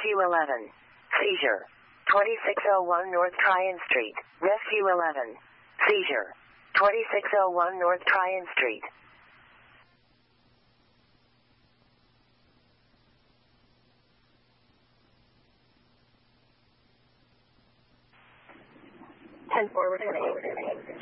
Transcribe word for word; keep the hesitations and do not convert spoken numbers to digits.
Rescue eleven. Seizure. twenty-six oh one North Tryon Street. Rescue eleven. Seizure. twenty-six oh one North Tryon Street. ten forward.